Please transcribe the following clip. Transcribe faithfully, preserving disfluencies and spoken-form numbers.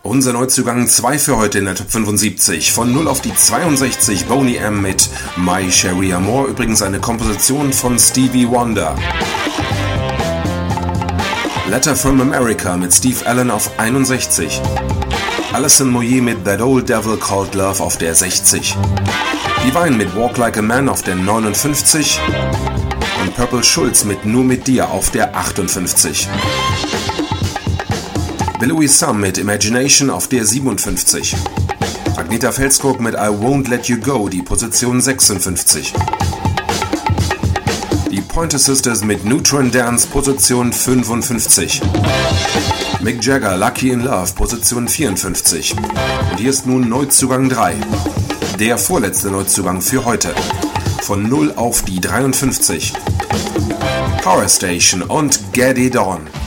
Unser Neuzugang zwei für heute in der Top fünfundsiebzig. Von null auf die zweiundsechzig Boney M. mit My Cherie Amour, übrigens eine Komposition von Stevie Wonder. Letter from America mit Steve Allen auf einundsechzig. Alison Moyet mit That Old Devil Called Love auf der sechzig. Divine mit Walk Like a Man auf der neunundfünfzig. Und Purple Schulz mit Nur mit dir auf der achtundfünfzig. Billy Sam mit Imagination auf der siebenundfünfzig. Agnetha Felskog mit I Won't Let You Go, die Position sechsundfünfzig. Die Pointer Sisters mit Neutron Dance, Position fünfundfünfzig. Mick Jagger, Lucky in Love, Position vierundfünfzig. Und hier ist nun Neuzugang drei. Der vorletzte Neuzugang für heute. Von null auf die dreiundfünfzig. Power Station und Get It On.